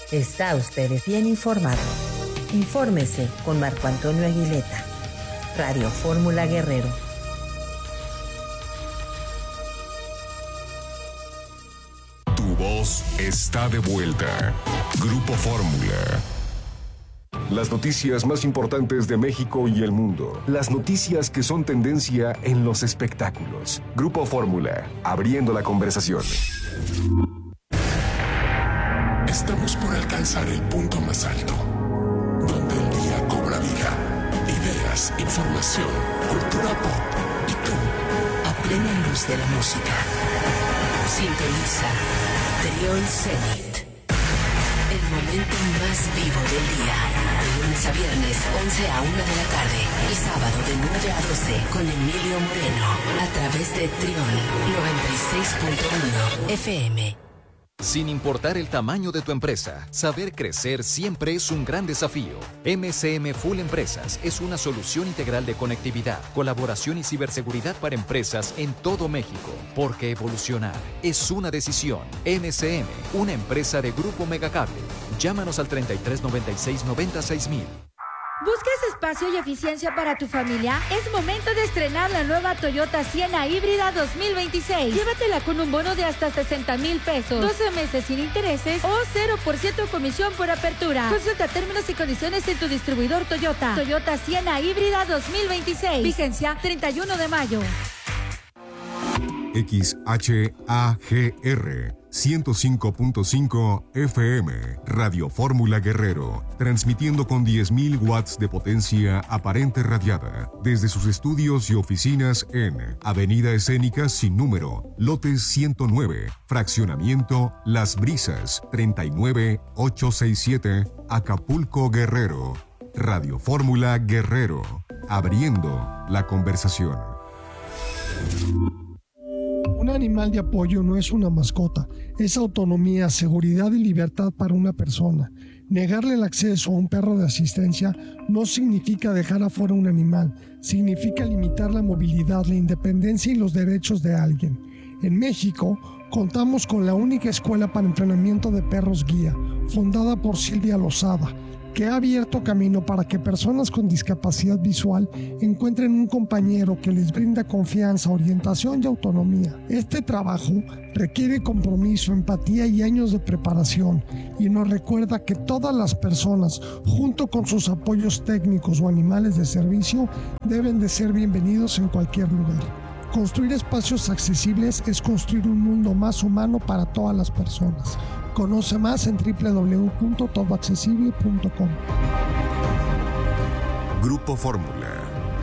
Está usted bien informado. Infórmese con Marco Antonio Aguileta. Radio Fórmula Guerrero. Tu voz está de vuelta. Grupo Fórmula. Las noticias más importantes de México y el mundo. Las noticias que son tendencia en los espectáculos. Grupo Fórmula, abriendo la conversación. Estamos por alcanzar el punto más alto, donde el día cobra vida. Ideas, información, cultura pop y tú, a plena luz de la música. Sintoniza Trión Zenit. El momento más vivo del día. De lunes a viernes, 11 a 1 de la tarde. Y sábado de 9 a 12 con Emilio Moreno. A través de Trión 96.1 FM. Sin importar el tamaño de tu empresa, saber crecer siempre es un gran desafío. MCM Full Empresas es una solución integral de conectividad, colaboración y ciberseguridad para empresas en todo México. Porque evolucionar es una decisión. MCM, una empresa de Grupo Megacable. Llámanos al 3396-96000. ¿Buscas espacio y eficiencia para tu familia? Es momento de estrenar la nueva Toyota Sienna híbrida 2026. Llévatela con un bono de hasta 60,000 pesos, 12 meses sin intereses o 0% comisión por apertura. Consulta términos y condiciones en tu distribuidor Toyota. Toyota Sienna híbrida 2026. Vigencia 31 de mayo. XHAGR 105.5 FM, Radio Fórmula Guerrero, transmitiendo con 10,000 watts de potencia aparente radiada, desde sus estudios y oficinas en Avenida Escénica sin número, lote 109, fraccionamiento Las Brisas, 39867, Acapulco, Guerrero. Radio Fórmula Guerrero, abriendo la conversación. Un animal de apoyo no es una mascota, es autonomía, seguridad y libertad para una persona. Negarle el acceso a un perro de asistencia no significa dejar afuera un animal, significa limitar la movilidad, la independencia y los derechos de alguien. En México, contamos con la única escuela para entrenamiento de perros guía, fundada por Silvia Lozada, que ha abierto camino para que personas con discapacidad visual encuentren un compañero que les brinda confianza, orientación y autonomía. Este trabajo requiere compromiso, empatía y años de preparación, y nos recuerda que todas las personas, junto con sus apoyos técnicos o animales de servicio, deben de ser bienvenidos en cualquier lugar. Construir espacios accesibles es construir un mundo más humano para todas las personas. Conoce más en www.todoaccesible.com. Grupo Fórmula.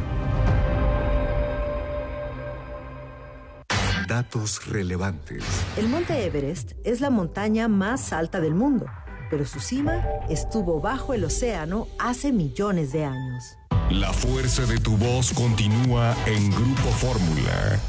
Datos relevantes. El Monte Everest es la montaña más alta del mundo, pero su cima estuvo bajo el océano hace millones de años. La fuerza de tu voz continúa en Grupo Fórmula.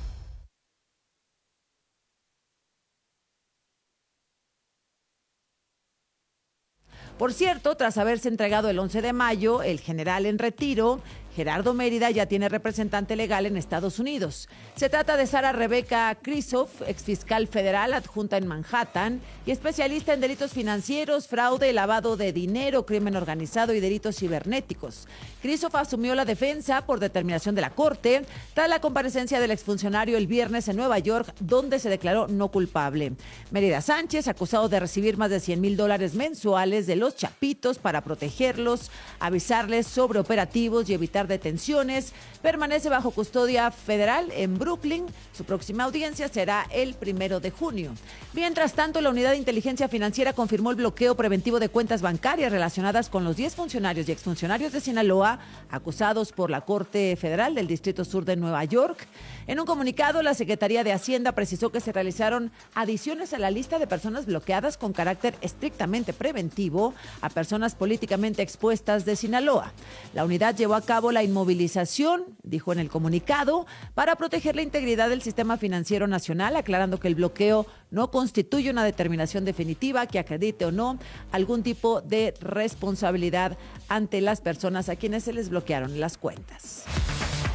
Por cierto, tras haberse entregado el 11 de mayo, el general en retiro, Gerardo Mérida, ya tiene representante legal en Estados Unidos. Se trata de Sara Rebeca Krisoff, exfiscal federal adjunta en Manhattan y especialista en delitos financieros, fraude, lavado de dinero, crimen organizado y delitos cibernéticos. Krisoff asumió la defensa por determinación de la Corte tras la comparecencia del exfuncionario el viernes en Nueva York, donde se declaró no culpable. Mérida Sánchez, acusado de recibir más de $100,000 mensuales de los chapitos para protegerlos, avisarles sobre operativos y evitar detenciones, permanece bajo custodia federal en Brooklyn. Su próxima audiencia será el 1 de junio. Mientras tanto, la Unidad de Inteligencia Financiera confirmó el bloqueo preventivo de cuentas bancarias relacionadas con los 10 funcionarios y exfuncionarios de Sinaloa acusados por la Corte Federal del Distrito Sur de Nueva York. En un comunicado, la Secretaría de Hacienda precisó que se realizaron adiciones a la lista de personas bloqueadas con carácter estrictamente preventivo a personas políticamente expuestas de Sinaloa. La unidad llevó a cabo la inmovilización, dijo en el comunicado, para proteger la integridad del sistema financiero nacional, aclarando que el bloqueo no constituye una determinación definitiva que acredite o no algún tipo de responsabilidad ante las personas a quienes se les bloquearon las cuentas.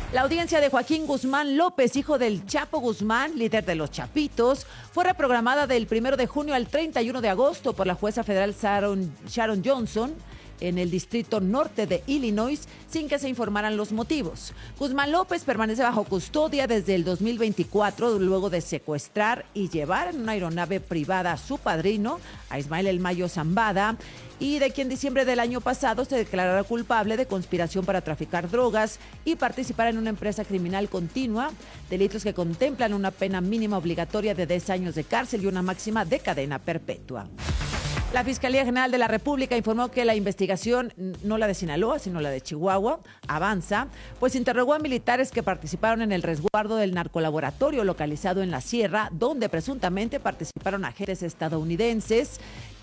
La audiencia de Joaquín Guzmán López, hijo del Chapo Guzmán, líder de los Chapitos, fue reprogramada del 1 de junio al 31 de agosto por la jueza federal Sharon Johnson en el Distrito Norte de Illinois, sin que se informaran los motivos. Guzmán López permanece bajo custodia desde el 2024, luego de secuestrar y llevar en una aeronave privada a su padrino, a Ismael El Mayo Zambada, y de quien en diciembre del año pasado se declarara culpable de conspiración para traficar drogas y participar en una empresa criminal continua, delitos que contemplan una pena mínima obligatoria de 10 años de cárcel y una máxima de cadena perpetua. La Fiscalía General de la República informó que la investigación, no la de Sinaloa, sino la de Chihuahua, avanza, pues interrogó a militares que participaron en el resguardo del narcolaboratorio localizado en la Sierra, donde presuntamente participaron agentes estadounidenses.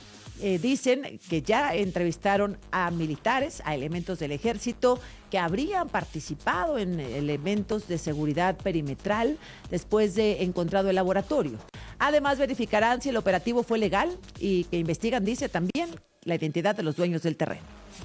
Dicen que ya entrevistaron a militares, a elementos del ejército que habrían participado en elementos de seguridad perimetral después de encontrado el laboratorio. Además, verificarán si el operativo fue legal y que investigan, dice también, la identidad de los dueños del terreno.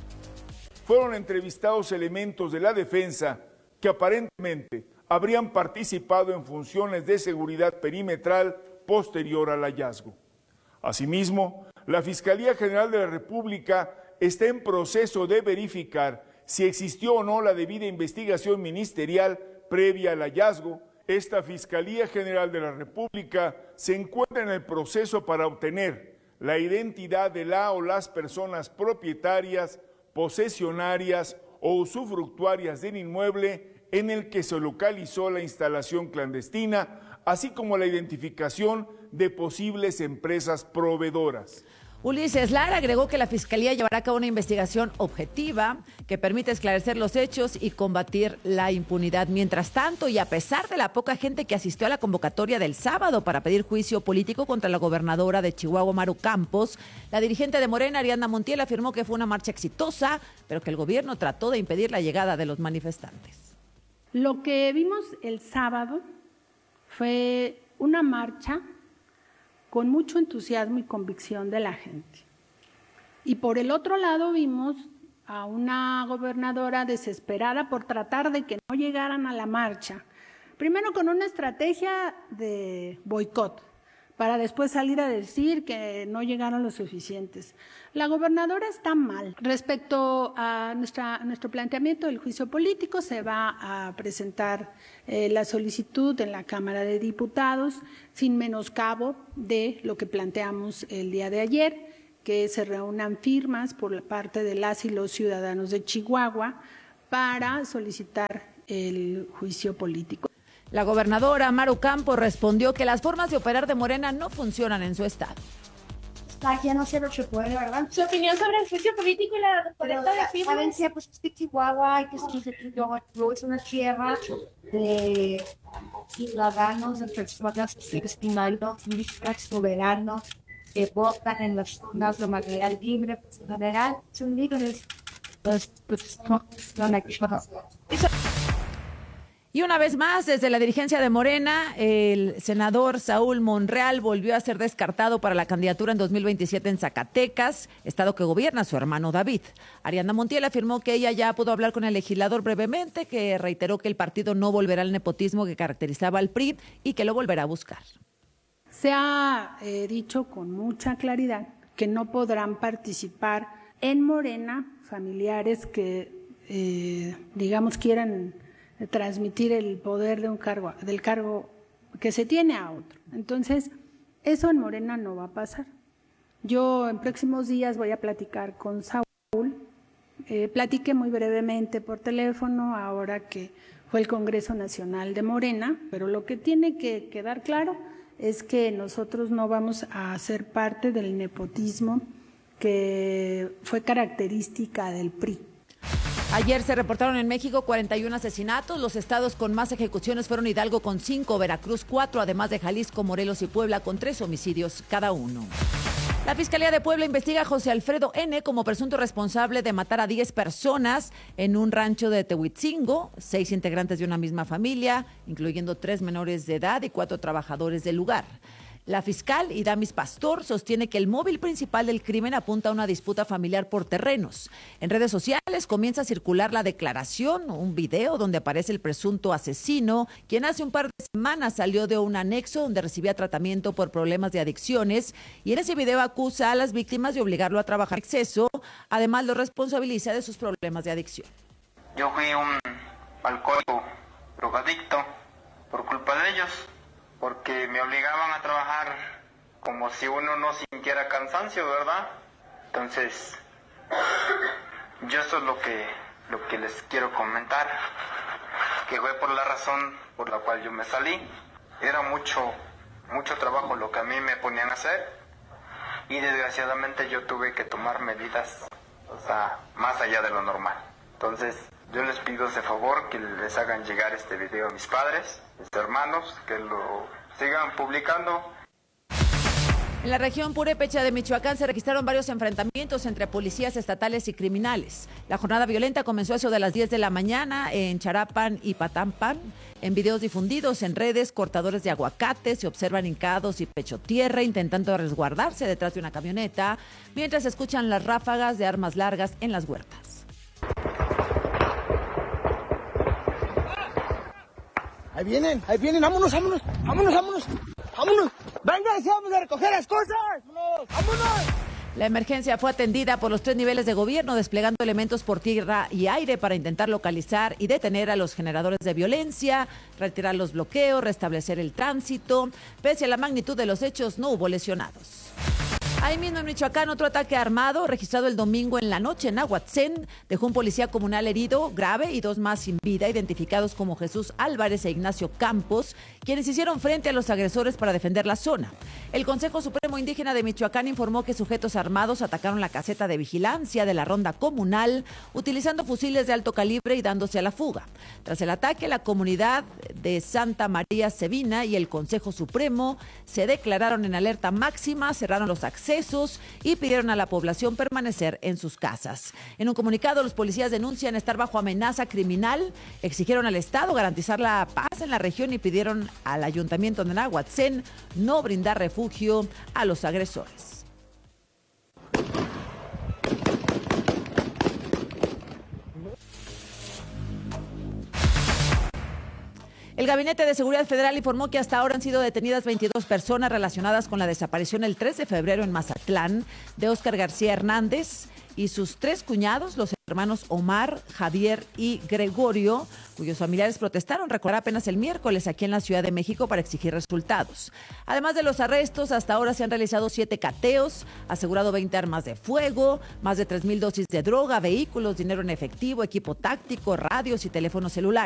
Fueron entrevistados elementos de la defensa que aparentemente habrían participado en funciones de seguridad perimetral posterior al hallazgo. Asimismo, la Fiscalía General de la República está en proceso de verificar si existió o no la debida investigación ministerial previa al hallazgo. Esta Fiscalía General de la República se encuentra en el proceso para obtener la identidad de la o las personas propietarias, posesionarias o usufructuarias del inmueble en el que se localizó la instalación clandestina, así como la identificación de posibles empresas proveedoras. Ulises Lara agregó que la Fiscalía llevará a cabo una investigación objetiva que permite esclarecer los hechos y combatir la impunidad. Mientras tanto, y a pesar de la poca gente que asistió a la convocatoria del sábado para pedir juicio político contra la gobernadora de Chihuahua, Maru Campos, la dirigente de Morena, Ariadna Montiel, afirmó que fue una marcha exitosa, pero que el gobierno trató de impedir la llegada de los manifestantes. Lo que vimos el sábado fue una marcha con mucho entusiasmo y convicción de la gente. Y por el otro lado vimos a una gobernadora desesperada por tratar de que no llegaran a la marcha, primero con una estrategia de boicot, para después salir a decir que no llegaron los suficientes. La gobernadora está mal. Respecto a nuestro planteamiento del juicio político, se va a presentar la solicitud en la Cámara de Diputados, sin menoscabo de lo que planteamos el día de ayer, que se reúnan firmas por parte de las y los ciudadanos de Chihuahua para solicitar el juicio político. La gobernadora Maru Campos respondió que las formas de operar de Morena no funcionan en su estado. Ya no sé lo que puede, ¿verdad? Su opinión sobre el juicio político y la colecta de firmas. Valencia, pues es que Chihuahua, hay que es una tierra de ciudadanos, de personas espinados, soberanos, que votan en las zonas de manera libre, pues en general, son libres. Pues son aquí. Y una vez más, desde la dirigencia de Morena, el senador Saúl Monreal volvió a ser descartado para la candidatura en 2027 en Zacatecas, estado que gobierna su hermano David. Ariadna Montiel afirmó que ella ya pudo hablar con el legislador brevemente, que reiteró que el partido no volverá al nepotismo que caracterizaba al PRI y que lo volverá a buscar. Se ha dicho con mucha claridad que no podrán participar en Morena familiares que, digamos, quieran transmitir el poder de del cargo que se tiene a otro. Entonces, eso en Morena no va a pasar. Yo en próximos días voy a platicar con Saúl. Platiqué muy brevemente por teléfono ahora que fue el Congreso Nacional de Morena, pero lo que tiene que quedar claro es que nosotros no vamos a ser parte del nepotismo que fue característica del PRI. Ayer se reportaron en México 41 asesinatos. Los estados con más ejecuciones fueron Hidalgo con 5, Veracruz 4, además de Jalisco, Morelos y Puebla con 3 homicidios cada uno. La Fiscalía de Puebla investiga a José Alfredo N. como presunto responsable de matar a 10 personas en un rancho de Tehuitzingo, 6 integrantes de una misma familia, incluyendo 3 menores de edad y 4 trabajadores del lugar. La fiscal Idamis Pastor sostiene que el móvil principal del crimen apunta a una disputa familiar por terrenos. En redes sociales comienza a circular la declaración, un video donde aparece el presunto asesino, quien hace un par de semanas salió de un anexo donde recibía tratamiento por problemas de adicciones, y en ese video acusa a las víctimas de obligarlo a trabajar en exceso, además lo responsabiliza de sus problemas de adicción. Yo fui un alcohólico, drogadicto, por culpa de ellos, porque me obligaban a trabajar como si uno no sintiera cansancio, ¿verdad? Entonces, yo eso es lo que les quiero comentar, que fue por la razón por la cual yo me salí. Era mucho trabajo lo que a mí me ponían a hacer, y desgraciadamente yo tuve que tomar medidas, o sea, más allá de lo normal. Entonces, yo les pido ese favor, que les hagan llegar este video a mis padres, mis hermanos, que lo sigan publicando. En la región purépecha de Michoacán se registraron varios enfrentamientos entre policías estatales y criminales. La jornada violenta comenzó a eso de las 10 de la mañana en Charapan y Patampan. En videos difundidos en redes, cortadores de aguacate se observan hincados y pecho tierra intentando resguardarse detrás de una camioneta, mientras se escuchan las ráfagas de armas largas en las huertas. Ahí vienen, vámonos. Venga, vamos a recoger las cosas. Vámonos. La emergencia fue atendida por los 3 niveles de gobierno, desplegando elementos por tierra y aire para intentar localizar y detener a los generadores de violencia, retirar los bloqueos, restablecer el tránsito. Pese a la magnitud de los hechos, no hubo lesionados. Ahí mismo en Michoacán, otro ataque armado registrado el domingo en la noche en Ahuatzén dejó un policía comunal herido grave y 2 más sin vida, identificados como Jesús Álvarez e Ignacio Campos, quienes hicieron frente a los agresores para defender la zona. El Consejo Supremo Indígena de Michoacán informó que sujetos armados atacaron la caseta de vigilancia de la ronda comunal, utilizando fusiles de alto calibre y dándose a la fuga. Tras el ataque, la comunidad de Santa María Sevina y el Consejo Supremo se declararon en alerta máxima, cerraron los accesos y pidieron a la población permanecer en sus casas. En un comunicado, los policías denuncian estar bajo amenaza criminal, exigieron al Estado garantizar la paz en la región y pidieron al Ayuntamiento de Nahuatzén no brindar refugio a los agresores. El Gabinete de Seguridad Federal informó que hasta ahora han sido detenidas 22 personas relacionadas con la desaparición el 3 de febrero en Mazatlán de Óscar García Hernández y sus 3 cuñados, los hermanos Omar, Javier y Gregorio, cuyos familiares protestaron, recordar, apenas el miércoles aquí en la Ciudad de México para exigir resultados. Además de los arrestos, hasta ahora se han realizado 7 cateos, asegurado 20 armas de fuego, más de 3,000 dosis de droga, vehículos, dinero en efectivo, equipo táctico, radios y teléfonos celulares.